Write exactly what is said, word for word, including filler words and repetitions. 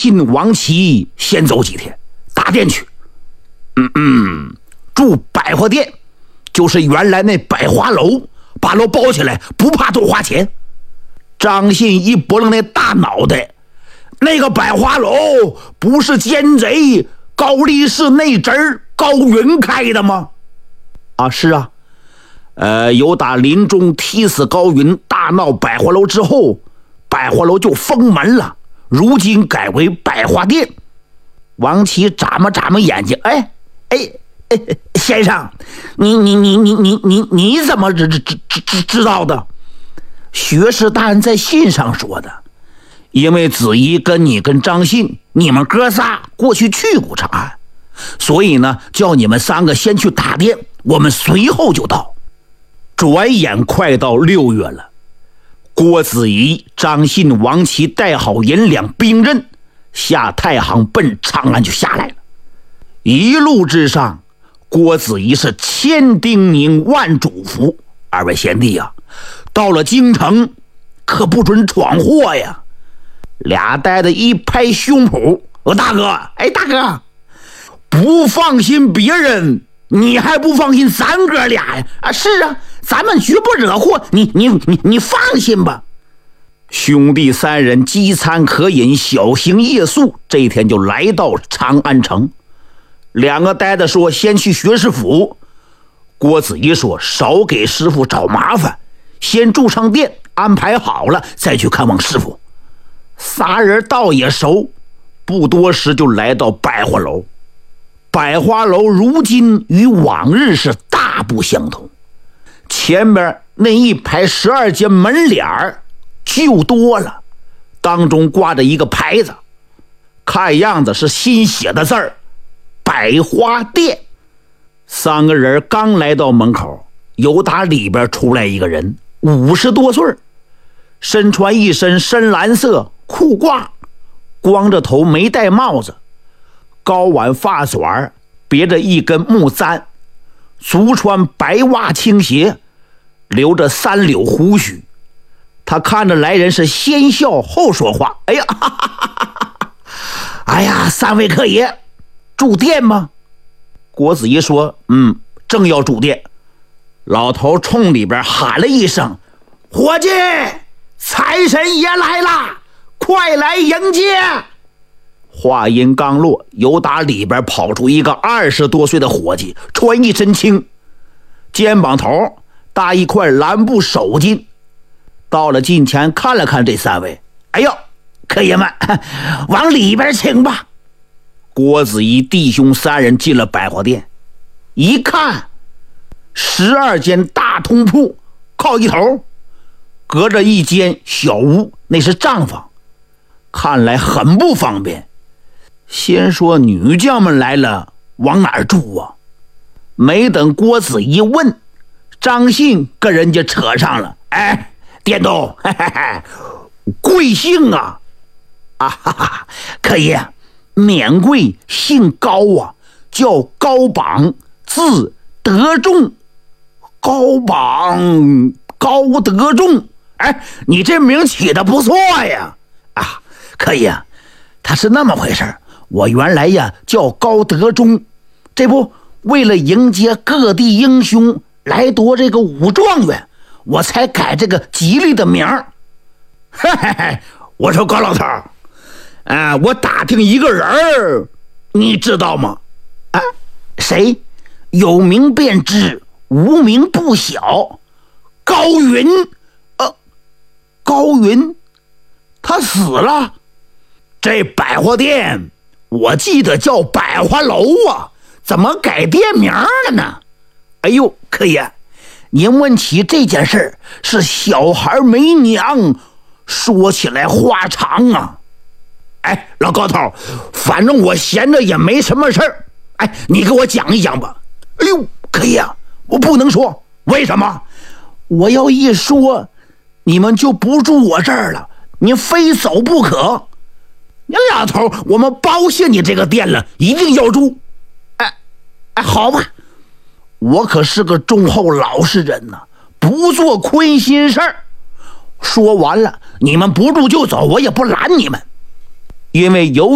信、王琦先走几天，大店去。嗯嗯，住百货店，就是原来那百花楼，把楼包起来，不怕多花钱。张信一拨楞那大脑袋，那个百花楼不是奸贼高力士那侄儿高云开的吗？啊，是啊。呃，由打临终踢死高云，大闹百花楼之后，百花楼就封门了，如今改为百花店。王琦眨巴眨巴眼睛，哎哎哎，先生，你你你你你你你怎么知知知知知道的？薛氏大人在信上说的，因为子怡跟你跟张信，你们哥仨过去去过长安，所以呢，叫你们三个先去打店，我们随后就到。转眼快到六月了，郭子仪、张信、王琦带好银两兵刃，下太行奔长安就下来了。一路之上，郭子仪是千叮咛万嘱咐，二位贤弟啊，到了京城可不准闯祸呀。俩呆子一拍胸脯，我大哥，哎大哥，不放心别人，你还不放心咱哥俩呀？啊，是啊，咱们绝不惹祸，你你你你放心吧。兄弟三人饥餐可饮，小行夜宿，这一天就来到长安城。两个呆子说先去学士府，郭子仪说少给师傅找麻烦，先住上店，安排好了再去看望师傅。仨人倒也熟，不多时就来到百花楼。百花楼如今与往日是大不相同，前面那一排十二间门脸儿就多了，当中挂着一个牌子，看样子是新写的字儿，百花店。三个人刚来到门口，由打里边出来一个人，五十多岁，身穿一身深蓝色裤褂，光着头没戴帽子，高挽发卷，别着一根木簪，足穿白袜青鞋，留着三绺胡须。他看着来人是先笑后说话，哎呀哈哈哈哈，哎呀，三位客爷住店吗？郭子仪说嗯，正要住店。老头冲里边喊了一声，伙计，财神爷来了，快来迎接。话音刚落，由打里边跑出一个二十多岁的伙计，穿一身青，肩膀头搭一块蓝布手巾。到了近前看了看这三位，哎呦，客爷们，往里边请吧。郭子仪弟兄三人进了百货店，一看十二间大通铺靠一头，隔着一间小屋，那是账房，看来很不方便。先说女将们来了，往哪儿住啊？没等郭子仪问，张信跟人家扯上了，哎，店东，嘿嘿嘿，贵姓啊？啊哈哈，客爷，免贵，姓高啊，叫高榜，字德仲。高榜，高德仲，哎，你这名起的不错呀！啊，客爷，他是那么回事，我原来呀叫高德忠，这不为了迎接各地英雄来夺这个武状元，我才改这个吉利的名儿。嘿嘿嘿，我说高老头，啊，我打听一个人儿，你知道吗？啊，谁？有名便知，无名不晓。高云，呃，高云，他死了。这百货店我记得叫百花楼啊，怎么改店名了呢？哎呦，客爷，您问起这件事是小孩没娘，说起来话长啊。哎，老高头，反正我闲着也没什么事儿，哎，你给我讲一讲吧。哎呦，客爷，我不能说，为什么？我要一说，你们就不住我这儿了，你非走不可。你老头，我们包下你这个店了，一定要住。哎哎，好吧，我可是个忠厚老实人呐，不做亏心事儿。说完了，你们不住就走，我也不拦你们，因为有